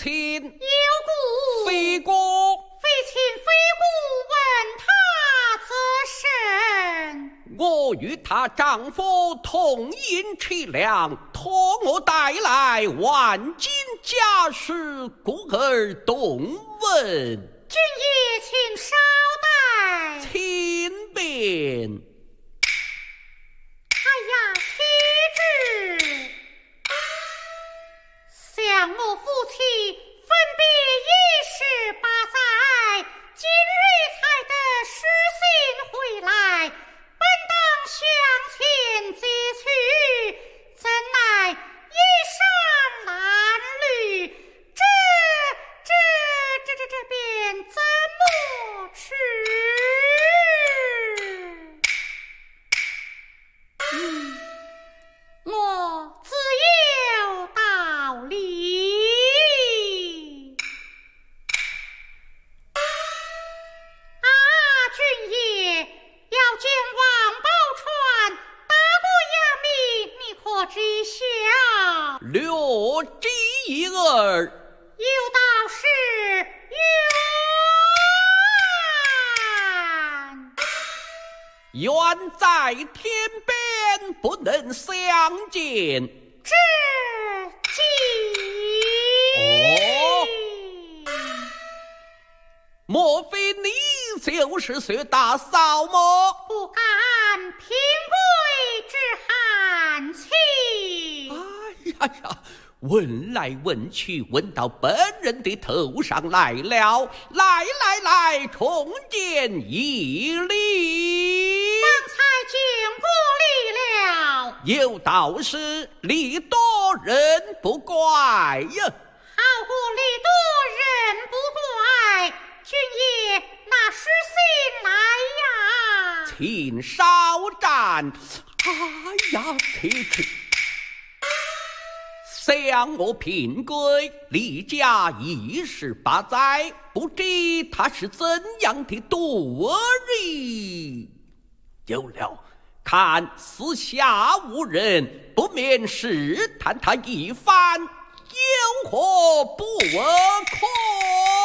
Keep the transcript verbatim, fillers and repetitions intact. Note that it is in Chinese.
亲， 有故非故， 非亲非故，问他则甚？ 我与她丈夫同饮吃粮，托我带来万金家事，故而动问。 君爷请稍待。 亲便。 哎呀，妻子，想我夫妻分别已十八载，今日才得失信回来，本当相前接去，怎奈衣衫褴褛，这这这这这便怎么去？嗯，我自有道理。啊，君爷要见王宝钏，大过衙命，你可知晓？ 略知一二。 有道是冤， 远在天边，不能相见。 知己。 哦，莫非你就是薛大嫂么？ 不敢平贵之寒气。 哎呀呀！问来问去，问到本人的头上来了。来来来，重见一礼。 方才见过礼了。 有道是礼多人不怪呀。 好过礼多人不怪。君爷拿诗信来呀。 请稍战。哎呀，去去！想我平贵离家一十八载，不知他是怎样的度日。有了，看四下无人，不免试探他一番，有何不可？